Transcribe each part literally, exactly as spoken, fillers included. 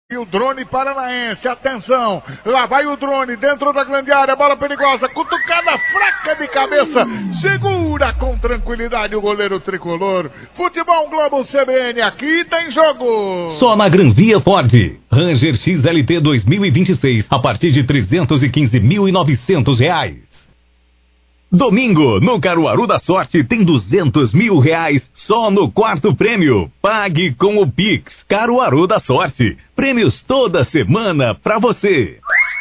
E o drone paranaense, atenção, lá vai o drone dentro da grande área, bola perigosa, cutucada fraca de cabeça, segura com tranquilidade o goleiro tricolor. Futebol Globo C B N, aqui tem jogo. Só na Gran Via Ford, Ranger X L T dois mil e vinte e seis, a partir de trezentos e quinze mil e novecentos reais. Domingo, no Caruaru da Sorte, tem duzentos mil reais só no quarto prêmio. Pague com o Pix. Caruaru da Sorte. Prêmios toda semana pra você.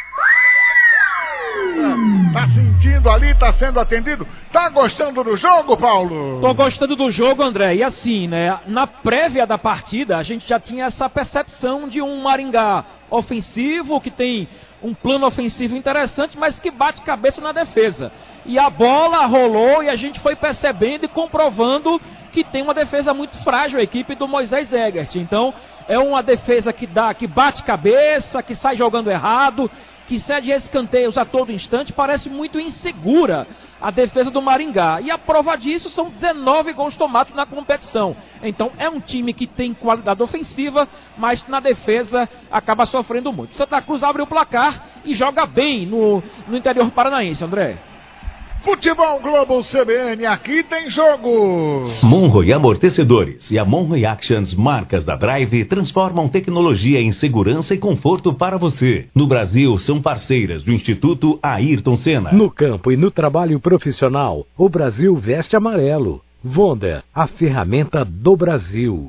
Tá sentindo ali, tá sendo atendido? Tá gostando do jogo, Paulo? Tô gostando do jogo, André. E assim, né? Na prévia da partida, a gente já tinha essa percepção de um Maringá ofensivo, que tem um plano ofensivo interessante, mas que bate cabeça na defesa. E a bola rolou e a gente foi percebendo e comprovando que tem uma defesa muito frágil, a equipe do Moisés Egert. Então, é uma defesa que dá, que bate cabeça, que sai jogando errado, que cede escanteios a todo instante, parece muito insegura a defesa do Maringá. E a prova disso são dezenove gols tomados na competição. Então é um time que tem qualidade ofensiva, mas na defesa acaba sofrendo muito. Santa Cruz abre o placar e joga bem no, no interior paranaense, André. Futebol Globo C B N, aqui tem jogo. Monroe Amortecedores e a Monroe Actions, marcas da Drive, transformam tecnologia em segurança e conforto para você. No Brasil, são parceiras do Instituto Ayrton Senna. No campo e no trabalho profissional, o Brasil veste amarelo. Vonda, a ferramenta do Brasil.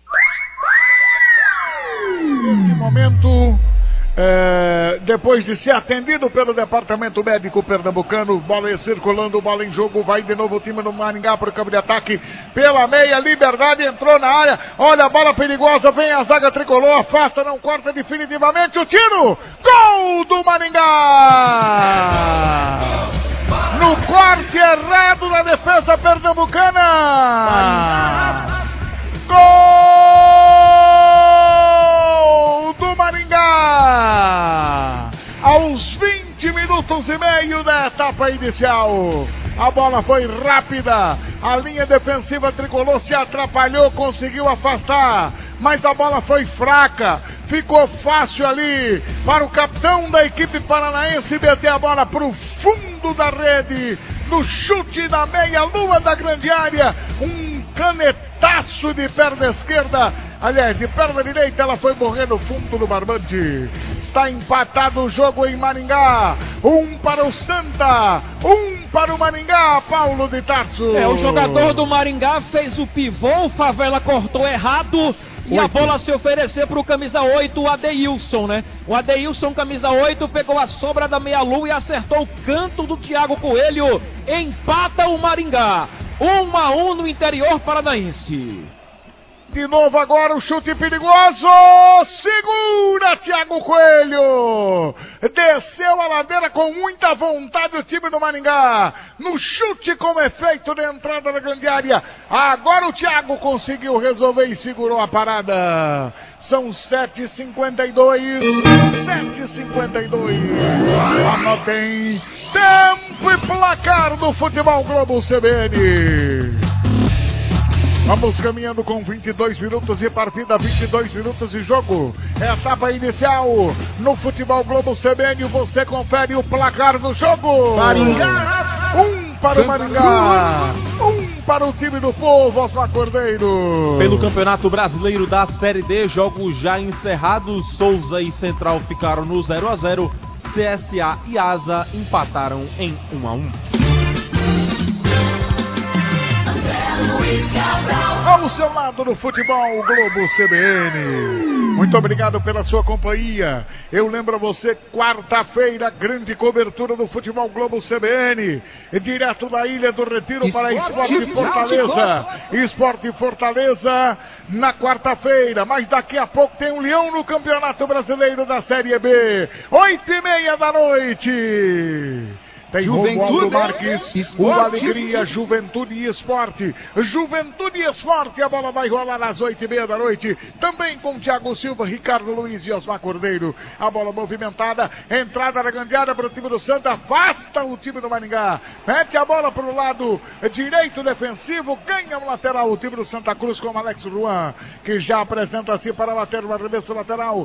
Nesse momento... É, depois de ser atendido pelo departamento médico pernambucano, bola circulando, bola em jogo, vai de novo o time do Maringá para o campo de ataque, pela meia, Liberdade entrou na área, olha a bola perigosa, vem a zaga tricolor, afasta, não corta definitivamente, o tiro, gol do Maringá! No corte errado da defesa pernambucana, gol do Maringá! Aos vinte minutos e meio da etapa inicial, a bola foi rápida, a linha defensiva tricolor se atrapalhou, conseguiu afastar, mas a bola foi fraca, ficou fácil ali para o capitão da equipe paranaense meter a bola para o fundo da rede, no chute da meia-lua da grande área, um canetaço de perna esquerda, aliás, de perna direita, ela foi morrer no fundo do barbante. Está empatado o jogo em Maringá, um para o Santa, um para o Maringá, Paulo de Tarso. É, o jogador do Maringá fez o pivô, o Favela cortou errado, e oito. A bola se oferecer para o camisa oito, o Adeilson, né? O Adeilson, camisa oito, pegou a sobra da meia-lua e acertou o canto do Thiago Coelho. Empata o Maringá. Um a um no interior paranaense. De novo agora o chute perigoso. Segura Thiago Coelho. Desceu a ladeira com muita vontade o time do Maringá. No chute com efeito de entrada na grande área. Agora o Thiago conseguiu resolver e segurou a parada. São sete e cinquenta e dois. sete e cinquenta e dois. Anotem. Tempo e placar do Futebol Globo C B N. Vamos caminhando com vinte e dois minutos de partida, vinte e dois minutos de jogo. Etapa inicial no Futebol Globo C B N. Você confere o placar do jogo. Maringá. Um para o Maringá. Um para o time do povo, Osmar Cordeiro. Pelo Campeonato Brasileiro da Série D, jogos já encerrados. Souza e Central ficaram no zero a zero. C S A e Asa empataram em um a um. Ao seu lado no Futebol Globo C B N. Muito obrigado pela sua companhia. Eu lembro a você, quarta-feira, grande cobertura do Futebol Globo C B N. Direto da Ilha do Retiro Esporte para Esporte Fortaleza. Esporte Fortaleza na quarta-feira. Mas daqui a pouco tem um Leão no Campeonato Brasileiro da Série B. Oito e meia da noite. Tem Romualdo Marques, o Alegria, Juventude e Esporte. Juventude e Esporte, a bola vai rolar às oito e meia da noite. Também com Thiago Silva, Ricardo Luiz e Osmar Cordeiro. A bola movimentada, entrada na grande área para o time do Santa, afasta o time do Maringá. Mete a bola para o lado direito defensivo, ganha o lateral o time do Santa Cruz com o Alex Ruan, que já apresenta-se para bater uma arremesso lateral.